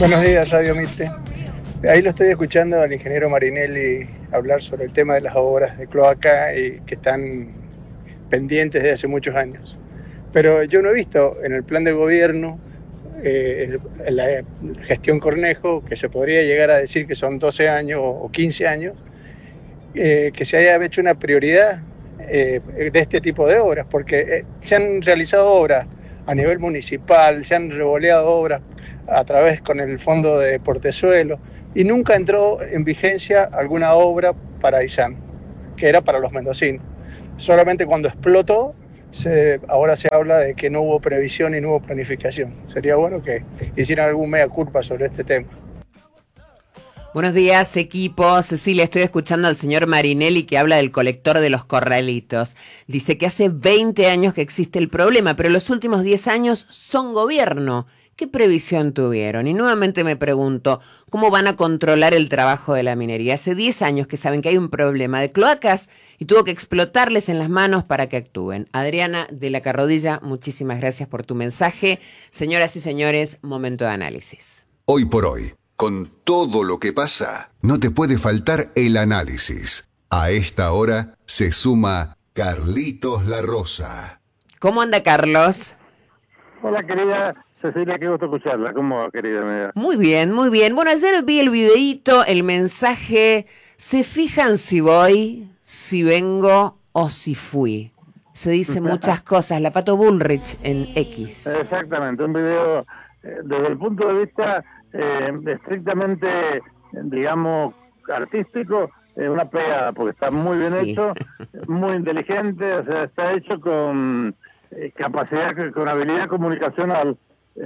Buenos días, Radio Mite. Ahí lo estoy escuchando al ingeniero Marinelli hablar sobre el tema de las obras de cloaca y que están pendientes de hace muchos años. Pero yo no he visto en el plan de gobierno, en la gestión Cornejo, que se podría llegar a decir que son 12 años o 15 años, que se haya hecho una prioridad de este tipo de obras, porque se han realizado obras a nivel municipal, se han revoleado obras a través con el Fondo de Portezuelo, y nunca entró en vigencia alguna obra para Aysán, que era para los mendocinos. Solamente cuando explotó, ahora se habla de que no hubo previsión y no hubo planificación. Sería bueno que hicieran algún mea culpa sobre este tema. Buenos días, equipo. Cecilia, estoy escuchando al señor Marinelli que habla del colector de los corralitos. Dice que hace 20 años que existe el problema, pero los últimos 10 años son gobierno. ¿Qué previsión tuvieron? Y nuevamente me pregunto, ¿cómo van a controlar el trabajo de la minería? Hace 10 años que saben que hay un problema de cloacas y tuvo que explotarles en las manos para que actúen. Adriana de la Carrodilla, muchísimas gracias por tu mensaje. Señoras y señores, momento de análisis. Hoy por hoy, con todo lo que pasa, no te puede faltar el análisis. A esta hora se suma Carlitos La Rosa. ¿Cómo anda, Carlos? Hola, querida Cecilia, qué gusto escucharla. ¿Cómo va, querida amiga? Muy bien, muy bien. Bueno, ayer vi el videíto, el mensaje. ¿Se fijan si voy, si vengo o si fui? Se dice muchas cosas. La Pato Bullrich en X. Exactamente, un video desde el punto de vista estrictamente, digamos, artístico, una pegada, porque está muy bien hecho, muy inteligente, o sea, está hecho con capacidad, con habilidad comunicacional,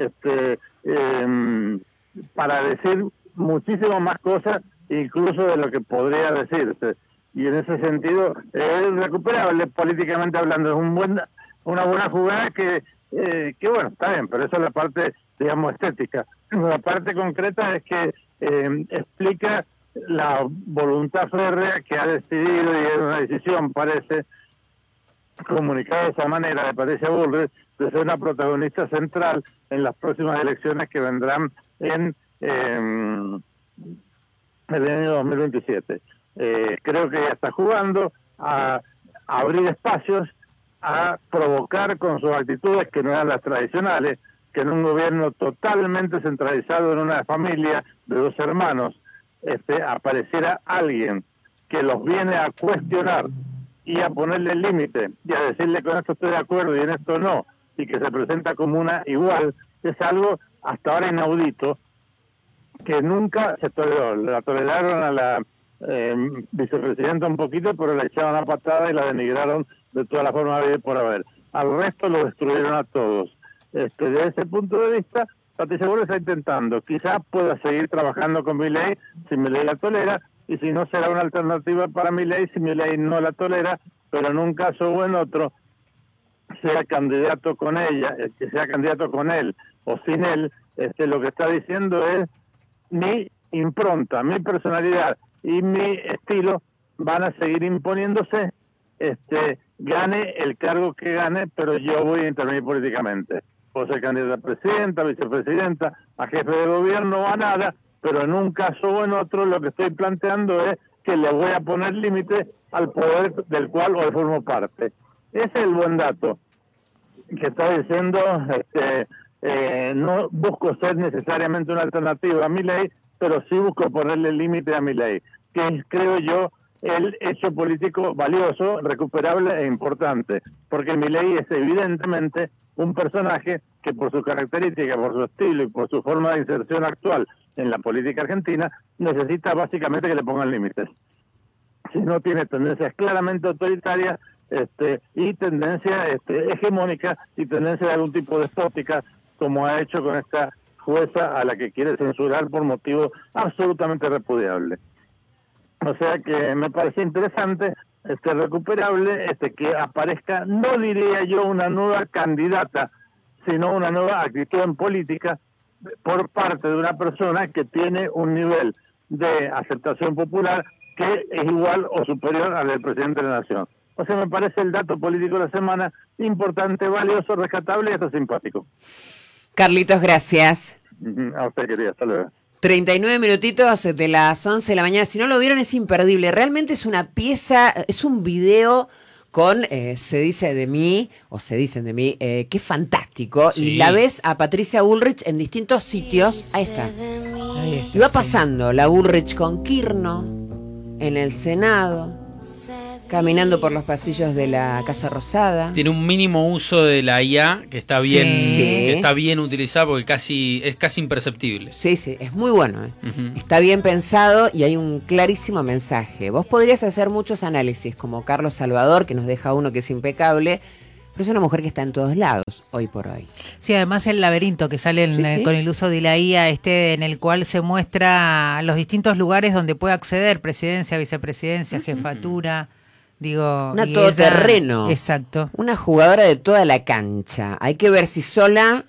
para decir muchísimas más cosas, incluso de lo que podría decirse. Y en ese sentido es recuperable políticamente hablando, es una buena jugada que bueno, está bien, pero esa es la parte, digamos, estética. La parte concreta es que explica la voluntad férrea que ha decidido, y es una decisión, parece, comunicada de esa manera de Patricia Bullrich, de ser una protagonista central en las próximas elecciones que vendrán en el año 2027. Creo que ella está jugando a abrir espacios, a provocar con sus actitudes que no eran las tradicionales, que en un gobierno totalmente centralizado en una familia de dos hermanos, apareciera alguien que los viene a cuestionar y a ponerle el límite y a decirle con esto estoy de acuerdo y en esto no, y que se presenta como una igual, es algo hasta ahora inaudito, que nunca se toleró. La toleraron a la vicepresidenta un poquito, pero le echaron una patada y la denigraron de todas las formas de por haber. Al resto lo destruyeron a todos. Desde ese punto de vista, Patricia Bullrich está intentando, quizás pueda seguir trabajando con Milei si Milei la tolera, y si no será una alternativa para Milei si Milei no la tolera, pero en un caso o en otro, sea candidato con ella, que sea candidato con él o sin él, lo que está diciendo es mi impronta, mi personalidad y mi estilo van a seguir imponiéndose, gane el cargo que gane, pero yo voy a intervenir políticamente. Puedo ser candidata a presidenta, vicepresidenta, a jefe de gobierno o a nada, pero en un caso o en otro lo que estoy planteando es que le voy a poner límite al poder del cual hoy formo parte. Ese es el buen dato que está diciendo, no busco ser necesariamente una alternativa a Milei, pero sí busco ponerle límite a Milei, que es, creo yo, el hecho político valioso, recuperable e importante, porque Milei es evidentemente un personaje que por su característica, por su estilo y por su forma de inserción actual en la política argentina, necesita básicamente que le pongan límites. Si no tiene tendencias claramente autoritarias, y tendencia hegemónica y tendencia de algún tipo despótica, como ha hecho con esta jueza a la que quiere censurar por motivos absolutamente repudiables. O sea que me parece interesante, recuperable, que aparezca, no diría yo una nueva candidata, sino una nueva actitud en política por parte de una persona que tiene un nivel de aceptación popular que es igual o superior al del presidente de la Nación. O sea, me parece el dato político de la semana importante, valioso, rescatable y hasta simpático. Carlitos, gracias. A usted, querida, hasta luego. 39 minutitos de las 11 de la mañana. Si no lo vieron, es imperdible. Realmente es una pieza, es un video con se dice de mí, o se dicen de mí, que es fantástico. Sí. Y la ves a Patricia Bullrich en distintos sitios. Ahí está. Y va pasando la Bullrich con Kirchner en el Senado, caminando por los pasillos de la Casa Rosada. Tiene un mínimo uso de la IA que está bien, que está bien utilizado porque es casi imperceptible. Sí, es muy bueno. Está bien pensado y hay un clarísimo mensaje. Vos podrías hacer muchos análisis, como Carlos Salvador, que nos deja uno que es impecable, pero es una mujer que está en todos lados, hoy por hoy. Sí, además el laberinto que sale con el uso de la IA, en el cual se muestra los distintos lugares donde puede acceder, presidencia, vicepresidencia, jefatura. Digo, una todoterreno. Exacto. Una jugadora de toda la cancha. Hay que ver si sola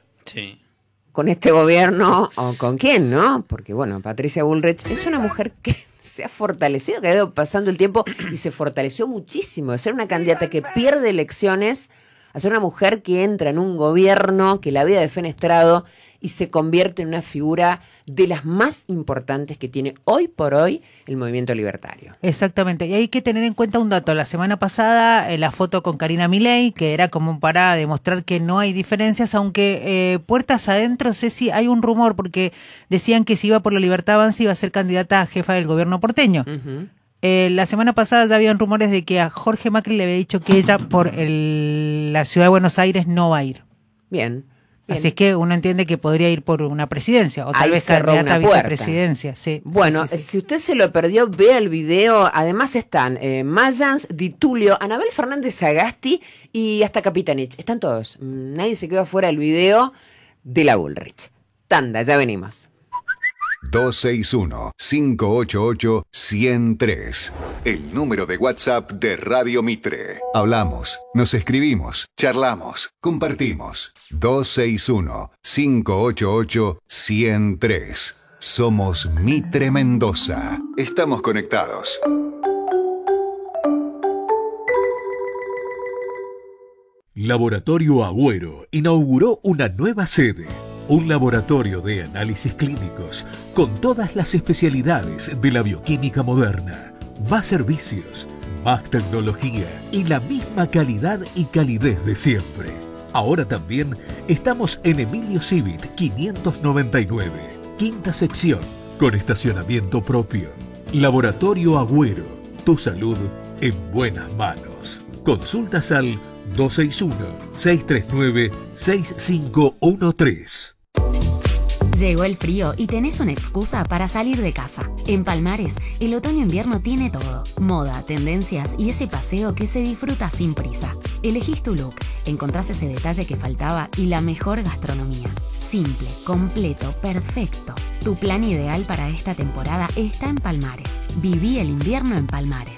con este gobierno o con quién, ¿no? Porque, bueno, Patricia Bullrich es una mujer que se ha fortalecido, que ha ido pasando el tiempo y se fortaleció muchísimo. De ser una candidata que pierde elecciones a ser una mujer que entra en un gobierno que la había defenestrado y se convierte en una figura de las más importantes que tiene hoy por hoy el movimiento libertario. Exactamente, y hay que tener en cuenta un dato. La semana pasada la foto con Karina Milei, que era como para demostrar que no hay diferencias, aunque puertas adentro, Ceci, hay un rumor, porque decían que si iba por la Libertad Avanza iba a ser candidata a jefa del gobierno porteño. La semana pasada ya habían rumores de que a Jorge Macri le había dicho que ella por la ciudad de Buenos Aires no va a ir. Bien. Así es que uno entiende que podría ir por una presidencia o tal vez candidata a vicepresidencia. Sí, bueno, si usted se lo perdió, vea el video. Además están Mayans, Di Tulio, Anabel Fernández Sagasti y hasta Capitanich. Están todos. Nadie se quedó afuera del video de la Bullrich. Tanda, ya venimos. 261-588-103. El número de WhatsApp de Radio Mitre. Hablamos, nos escribimos, charlamos, compartimos. 261-588-103. Somos Mitre Mendoza. Estamos conectados. Laboratorio Agüero inauguró una nueva sede. Un laboratorio de análisis clínicos con todas las especialidades de la bioquímica moderna. Más servicios, más tecnología y la misma calidad y calidez de siempre. Ahora también estamos en Emilio Civit 599, quinta sección, con estacionamiento propio. Laboratorio Agüero, tu salud en buenas manos. Consultas al 261-639-6513. Llegó el frío y tenés una excusa para salir de casa. En Palmares, el otoño-invierno tiene todo. Moda, tendencias y ese paseo que se disfruta sin prisa. Elegís tu look, encontrás ese detalle que faltaba y la mejor gastronomía. Simple, completo, perfecto. Tu plan ideal para esta temporada está en Palmares. Viví el invierno en Palmares.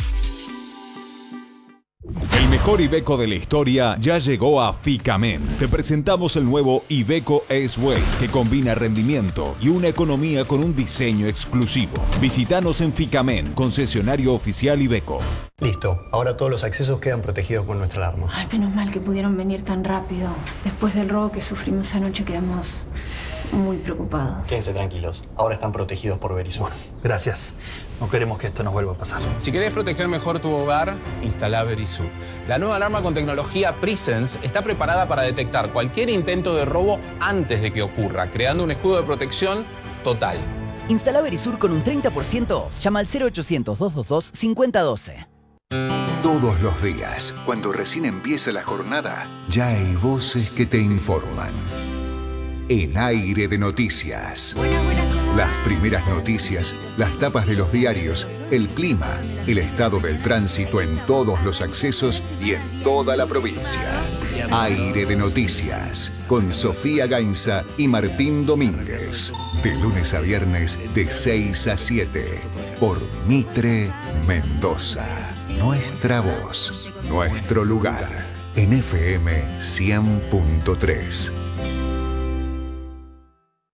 El mejor Iveco de la historia ya llegó a Ficamen. Te presentamos el nuevo Iveco S-Way, que combina rendimiento y una economía con un diseño exclusivo. Visítanos en Ficamen, concesionario oficial Iveco. Listo, ahora todos los accesos quedan protegidos con nuestra alarma. Ay, menos mal que pudieron venir tan rápido. Después del robo que sufrimos anoche quedamos muy preocupados. Quédense tranquilos, ahora están protegidos por Verisur. Gracias. No queremos que esto nos vuelva a pasar. Si querés proteger mejor tu hogar, instala Verisur. La nueva alarma con tecnología Presence está preparada para detectar cualquier intento de robo antes de que ocurra, creando un escudo de protección total. Instala Verisur con un 30% off. Llama al 0800-222-5012. Todos los días, cuando recién empieza la jornada, ya hay voces que te informan. En Aire de Noticias. Las primeras noticias, las tapas de los diarios, el clima, el estado del tránsito en todos los accesos y en toda la provincia. Aire de Noticias, con Sofía Gainza y Martín Domínguez. De lunes a viernes, de 6 a 7. Por Mitre Mendoza. Nuestra voz, nuestro lugar. En FM 100.3.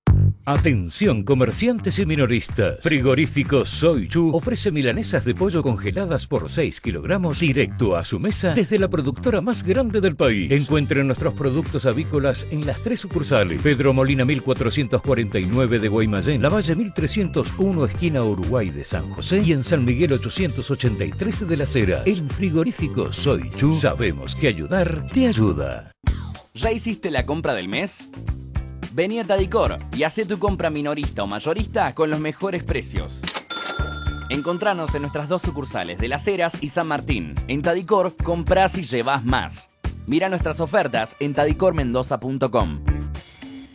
Atención comerciantes y minoristas. Frigorífico Soy Chu ofrece milanesas de pollo congeladas por 6 kilogramos directo a su mesa desde la productora más grande del país. Encuentren nuestros productos avícolas en las 3 sucursales: Pedro Molina 1449 de Guaymallén, Lavalle 1301 esquina Uruguay de San José y en San Miguel 883 de Las Heras. En Frigorífico Soy Chu sabemos que ayudar te ayuda. ¿Ya hiciste la compra del mes? Vení a Tadicor y hacé tu compra minorista o mayorista con los mejores precios. Encontranos en nuestras 2 sucursales de Las Heras y San Martín. En Tadicor, comprás y llevás más. Mira nuestras ofertas en tadicormendoza.com.